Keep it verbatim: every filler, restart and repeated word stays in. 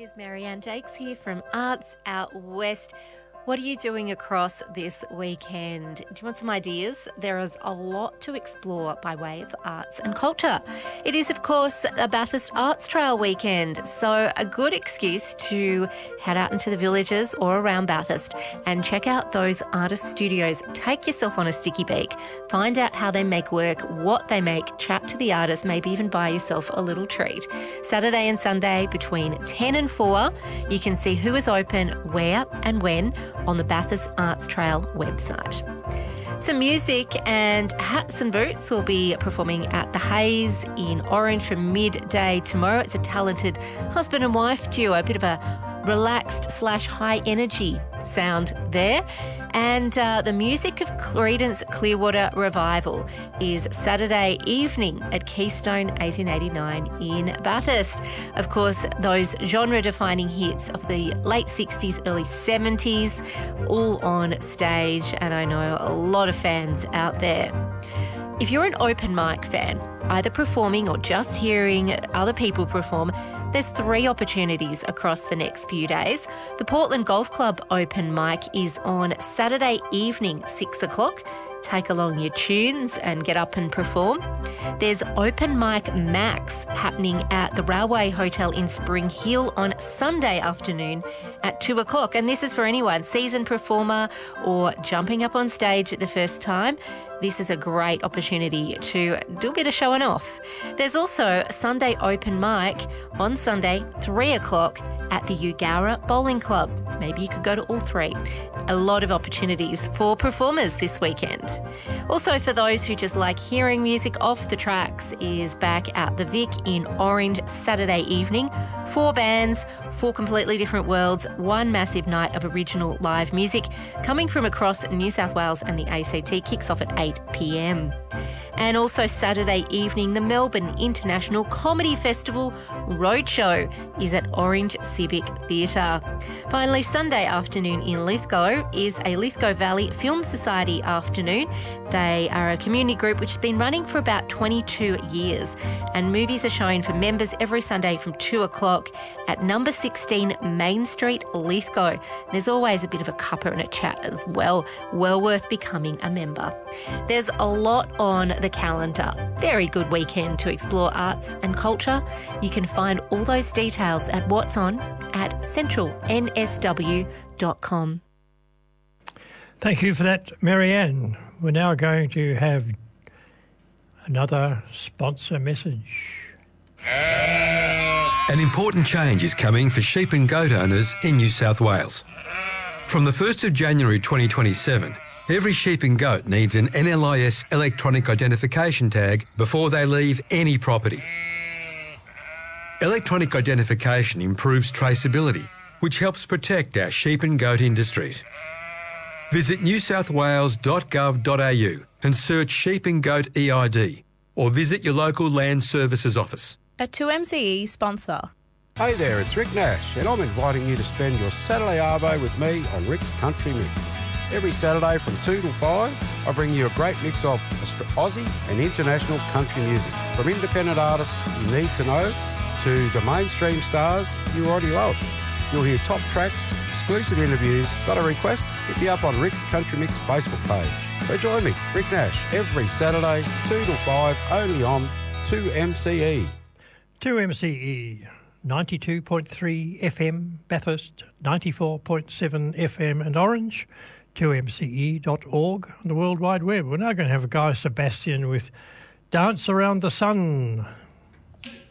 is Marianne Jakes here from Arts Out West. What are you doing across this weekend? Do you want some ideas? There is a lot to explore by way of arts and culture. It is, of course, a Bathurst Arts Trail weekend, so a good excuse to head out into the villages or around Bathurst and check out those artist studios. Take yourself on a sticky beak, find out how they make work, what they make, chat to the artists, maybe even buy yourself a little treat. Saturday and Sunday between ten and four, you can see who is open, where and when on the Bathurst Arts Trail website. Some music and Hats and Boots will be performing at the Haze in Orange from midday tomorrow. It's a talented husband and wife duo, a bit of a relaxed slash high energy sound there. And uh, the music of Creedence Clearwater Revival is Saturday evening at Keystone eighteen eighty-nine in Bathurst. Of course, those genre-defining hits of the late sixties, early seventies, all on stage, and I know a lot of fans out there. If you're an open mic fan, either performing or just hearing other people perform, there's three opportunities across the next few days. The Portland Golf Club open mic is on Saturday evening, six o'clock. Take along your tunes and get up and perform. There's Open Mic Max happening at the Railway Hotel in Spring Hill on Sunday afternoon at two o'clock. And this is for anyone, seasoned performer or jumping up on stage at the first time. This is a great opportunity to do a bit of showing off. There's also Sunday Open Mic on Sunday, three o'clock at the Eugowra Bowling Club. Maybe you could go to all three. A lot of opportunities for performers this weekend. Also, for those who just like hearing music off the tracks, is back at the Vic in Orange Saturday evening. Four bands, four completely different worlds, one massive night of original live music coming from across New South Wales and the A C T kicks off at eight p.m. And also Saturday evening, the Melbourne International Comedy Festival Roadshow is at Orange Civic Theatre. Finally, Sunday afternoon in Lithgow is a Lithgow Valley Film Society afternoon. They are a community group which has been running for about twenty-two years, and movies are shown for members every Sunday from two o'clock at number sixteen Main Street, Lithgow. There's always a bit of a cuppa and a chat as well. Well worth becoming a member. There's a lot on the calendar. Very good weekend to explore arts and culture. You can find all those details at what's on at central n s w dot com. Thank you for that, Marianne. We're now going to have another sponsor message. An important change is coming for sheep and goat owners in New South Wales. From the first of January twenty twenty-seven, every sheep and goat needs an N L I S electronic identification tag before they leave any property. Electronic identification improves traceability, which helps protect our sheep and goat industries. Visit new south wales dot gov dot a u and search Sheep and Goat E I D, or visit your local Land Services office. A two M C E sponsor. Hey there, it's Rick Nash, and I'm inviting you to spend your Saturday arvo with me on Rick's Country Mix. Every Saturday from two till five, I bring you a great mix of Aussie and international country music. From independent artists you need to know to the mainstream stars you already love. You'll hear top tracks, exclusive interviews. Got a request? Hit me up on Rick's Country Mix Facebook page. So join me, Rick Nash, every Saturday, two till five, only on two M C E. two M C E, ninety-two point three F M Bathurst, ninety-four point seven F M and Orange, two m c e dot org on the World Wide Web. We're now going to have a Guy Sebastian with Dance Around the Sun.